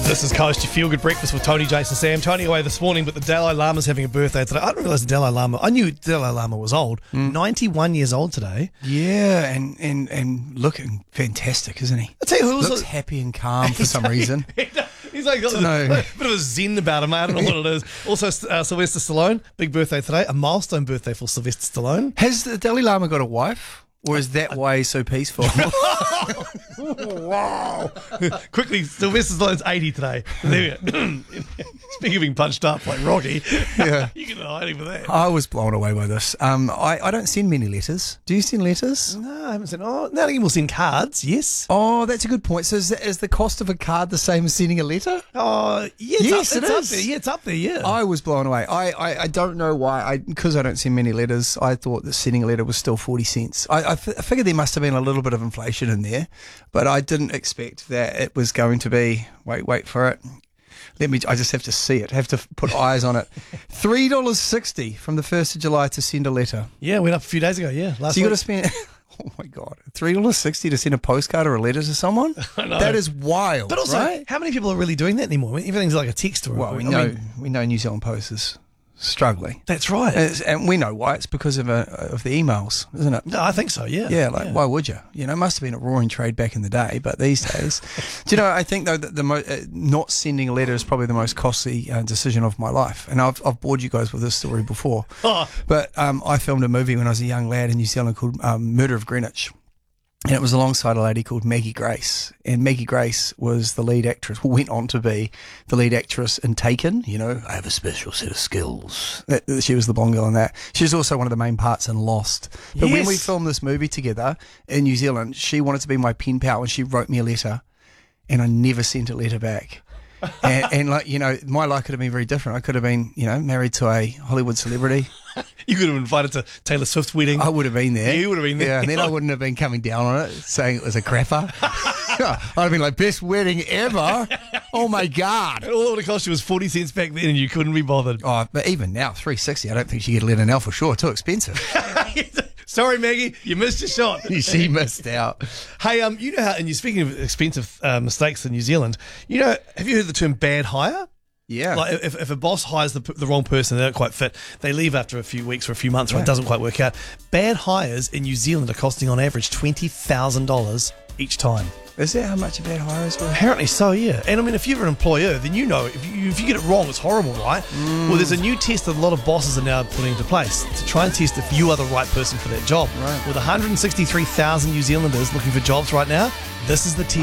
This is Coast, your feel-good breakfast with Tony, Jason, Sam. Tony away this morning, but the Dalai Lama's having a birthday today. I didn't realise the Dalai Lama... I knew Dalai Lama was old. 91 years old today. Yeah, and looking fantastic, isn't he? I'll tell you who Looks happy and calm for some reason. He's like got a bit of a zen about him. I don't know what it is. Also, Sylvester Stallone, big birthday today. A milestone birthday for Sylvester Stallone. Has the Dalai Lama got a wife? Or is that why he's so peaceful? Wow. Quickly, Sylvester Stallone's 80 today. There we go. Speaking of being punched up like Rocky, Yeah. you can hide him for that. I was blown away by this. I don't send many letters. Do you send letters? No, I haven't said. Oh, now we'll send cards, yes. Oh, that's a good point. So is the cost of a card the same as sending a letter? Oh, yeah, Yes, it's it up is. there. Yeah, it's up there, yeah. I was blown away. I don't know why. Because I don't send many letters, I thought that sending a letter was still 40 cents. I figured there must have been a little bit of inflation in there, but I didn't expect that it was going to be, wait for it. I just have to see it, have to put eyes on it. $3.60 from the 1st of July to send a letter. Yeah, went up a few days ago, yeah. Last So you got week. to spend, oh my God, $3.60 to send a postcard or a letter to someone? I know. That is wild, But also, right? how many people are really doing that anymore? Everything's like a text or Well, we know New Zealand Post is struggling. That's right. And we know why. It's because of the emails, isn't it? No, I think so, yeah. Yeah, why would you? You know, it must have been a roaring trade back in the day, but these days, do you know? I think though that not sending a letter is probably the most costly decision of my life, and I've bored you guys with this story before. Oh. But I filmed a movie when I was a young lad in New Zealand called Murder of Greenwich. And it was alongside a lady called Maggie Grace. And Maggie Grace was the lead actress, went on to be the lead actress in Taken. You know, I have a special set of skills. She was the blonde girl in that. She was also one of the main parts in Lost. But when we filmed this movie together in New Zealand, she wanted to be my pen pal and she wrote me a letter. And I never sent a letter back. and like, you know, my life could have been very different. I could have been, you know, married to a Hollywood celebrity. You could have invited to Taylor Swift's wedding. I would have been there. Yeah, you would have been there. Yeah, and then I wouldn't have been coming down on it, saying it was a crapper. I'd have been like, best wedding ever. Oh my God. And all it would have cost you was 40 cents back then and you couldn't be bothered. Oh, but even now, $3.60, I don't think she could get a letter now for sure. Too expensive. Sorry, Maggie, you missed your shot. She missed out. Hey, you know how, and you're speaking of expensive mistakes in New Zealand, you know, have you heard the term bad hire? Yeah. Like if a boss hires the wrong person, they don't quite fit, they leave after a few weeks or a few months, or it doesn't quite work out. Bad hires in New Zealand are costing on average $20,000 each time. Is that how much a bad hire is worth? Apparently so, yeah. And I mean, if you're an employer, then you know if you get it wrong, it's horrible, right? Well, there's a new test that a lot of bosses are now putting into place to try and test if you are the right person for that job. Right. With 163,000 New Zealanders looking for jobs right now, this is the test.